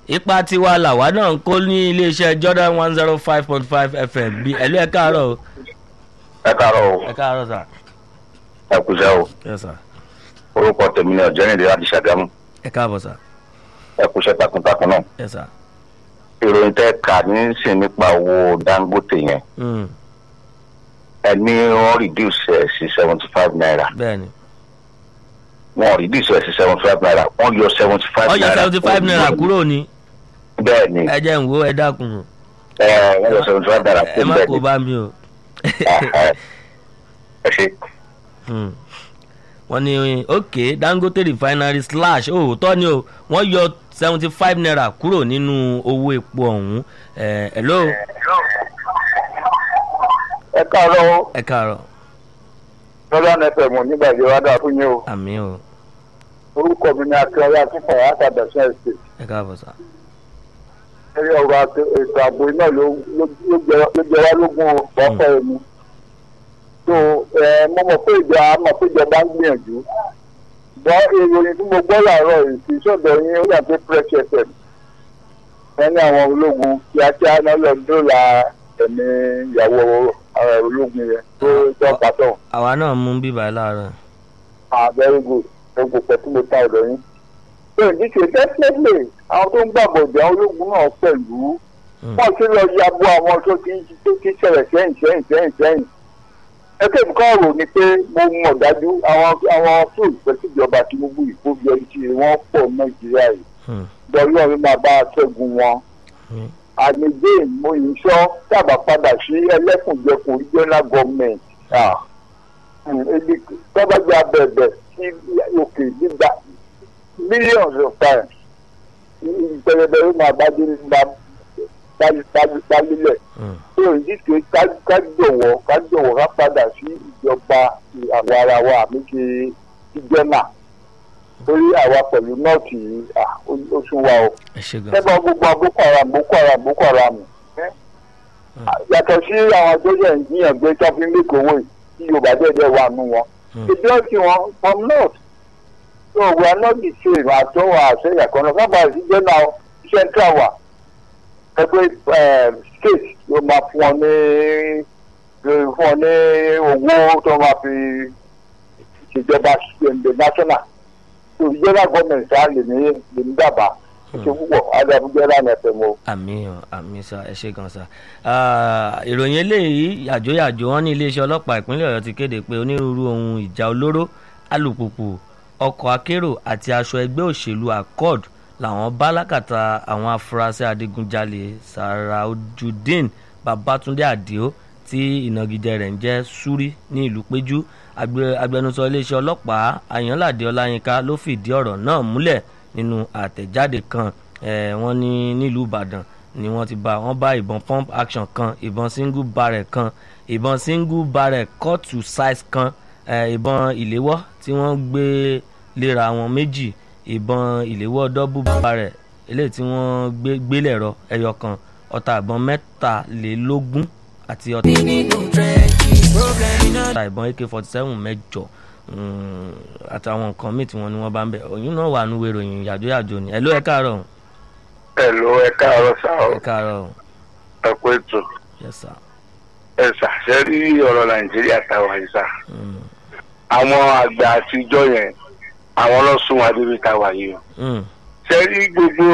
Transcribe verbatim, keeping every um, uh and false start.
ipa tiwa làwa náà ń kó ní iléeṣẹ́ Jordan one zero five point five F M bí ẹ̀lú ẹ̀ káàárọ̀ o. ẹ káàárọ̀ o. ẹ káàárọ̀ sà. ẹ kúṣẹ́ o. Yes sir. orúkọ tèmi ni ọ̀jẹ́rìndé láti Ṣàgámù. ẹ káàbọ̀ sà. ẹ kúṣẹ́ takuntakun náà. Yes sir. ìròyìn tẹ́ kà ní sìn nípa owó Dangote yẹn. Mm. ẹ ní wọ́n reduce ẹ̀ sí seventy five naira. bẹ́ẹ̀ni. wọ́n reduce ẹ̀ sí seventy five naira wọ́n yọ seventy five ó naira. yọ seventy five naira kúrò ní. bẹ́ẹ̀ ni ẹ jẹ́ ń wo ẹ dákun. ẹ wọ́n yọ seventy five naira ẹ kúrò má bẹ́ẹ̀ kó ni. bá mi o. ẹ ṣe. Hmm. wọ́n ní ok Dangote refinery slash òótọ́ ni o wọ́n yọ seventy five naira kúrò nínú owó epo ọ̀hún. ẹ hello. ẹ káàárọ̀ o. ẹ káàárọ̀. Jordan F M nígbà ìjọba wá dáa fún yín o. àmì o. orúkọ mi ni akínyẹ̀wé akínkàn àtàbẹ̀sẹ̀ ẹ̀sìn. ẹ káàbọ̀ sà. ẹ̀rí ọ̀rọ̀ ètò ààbò iná ló jẹ wá lógún ọ̀pọ̀ ẹ̀mí. so mo mọ̀ pé ìjọ àmọ̀ pé ìjọba ń gbìyànjú. bọ́ ìròyìn tí mo gbọ́ làárọ̀ yìí kì í sọ̀dọ̀ yín ó yà pé Fresh F M. wọ́n ní àwọn ológun kíákíá náà lọ dóòlà ẹ̀mí ìyàwó ológun yẹn tó jọ pàtó. àwa náà mú bíbá láàárọ̀. ah very good ogun pẹ̀lú mo ta ọ̀dọ̀ yín. so ìdíje definitely àwọn tó ń gbàgbọ́ ìjà ológun náà pẹ̀lú wọ́n ti lọ yabo àwọn tó ti tó ti ṣẹlẹ̀ sẹ́yìn sẹ́yìn sẹ́yìn sẹ́yìn. ẹgbẹ́ ìbùkọ́ ọ̀rọ̀ ni pé mo mọ̀ dájú àwọn àwọn fún ìpẹ́sì ìjọba Tinubu ìkóbi ẹni tí wọ́n pọ̀ Nàìjíríà yìí. dọ́lú ọ̀run máa bá a ṣẹ́gun wọn. àgbègbè mo yìí sọ sábà padà sí ẹlẹ́kùnjẹkùn regional government. tọ́bàjá bẹ̀bẹ̀ sí òkè gbígbà millions of times ìpẹrẹbẹ ló máa bá dé balílẹ̀. so ìdíje ká jọ̀wọ́ ká jọ̀wọ́ ká padà sí ìjọba àwa ara wa àmì kí ìjọ́nà torí àwa pẹ̀lú nọ́ọ̀tì ó sún wa o. sẹ́gbọ́n gbogbo Boko Haram Boko Haram Boko Haram yàtọ̀ sí àwọn tó yẹ ìjìyàn gbé tó fi ń lékòó wò tí Yorùbá dẹ́dẹ́ wà nù wọn. ìjọ́sìn wọn from north. so we are not the same at all as ẹ̀yà kan náà sábà ìṣiṣẹ́ náà central wa ẹgbẹ́ state ló máa fún ọ ní fún ọ ní owó tó máa fi ìṣèjọba ṣe national so ìjọba gọọmenti á lè ní lè ní dábàá ṣe púpọ̀ adábúgbẹ́ lánàá ẹ̀fẹ̀ mọ́. àmì àmì sá ẹ ṣe gan sá. ìròyìn eléyìí yàjóyàjó wọn ní iléeṣẹ́ ọlọ́pàá ìpínlẹ̀ Ọ̀yọ́ ti kéde pé onírúurú ohun ìjà olóró alùpùpù ọkọ̀ akérò àti aṣọ ẹgbẹ́ òṣèlú accord làwọn bá lákàtà àwọn afurasí adigunjalè Saraudeen Babatunde Adio tí ìnagijẹ rẹ̀ ń jẹ́ Súrí ní ìlú Péjú. agbẹnusọ iléeṣẹ́ ọlọ́pàá Ayọ̀nládé Ọláyínká ló fìdí ọ̀rọ̀ náà múlẹ̀ nínú àtẹ̀jáde kan. wọ́n ní nílùú Ìbàdàn ni wọ́n ti bá wọ́n bá ìbọn pump action kan, ìbọn single barrel kan, ìbọn single barrel cut to size kan, ìbọn ìléwọ́ tí wọ́n gbé léra wọn méjì, ìbọn ìléwọ́ double barrel eléyìí tí wọ́n gbé gbélẹ̀rọ ẹyọ kan, ọta ìbọn mẹ́tàlélógún àti ọta ìbọn A K forty seven mẹ́jọ àtàwọn nǹkan míì tí wọ́n ní wọ́n bá ń bẹ̀. òyìn náà wà nínú ìròyìn yàjóyàjó ni. ẹ̀ló ẹ káàárọ̀. ẹ̀ló ẹ káàárọ̀ sá o. ẹ káàárọ̀. ẹ kú ètò. Yes sir. ẹ ṣàṣẹ rí ọ̀rọ̀ Nàìjíríà táwa yìí sá. àwọn àgbà àtijọ́ yẹn àwọn ló sún wa débi táwa yìí o. ṣe rí gbogbo